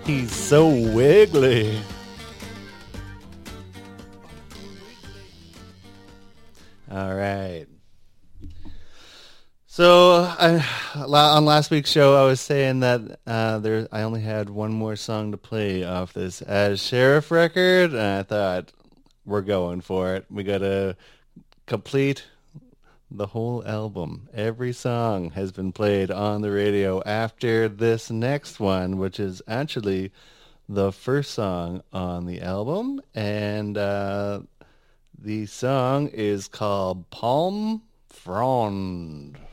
He's so wiggly. All right. So on last week's show, I was saying that I only had one more song to play off this As Sheriff record, and I thought we're going for it. We got to complete the whole album. Every song has been played on the radio after this next one, which is actually the first song on the album, and the song is called Palm Frond.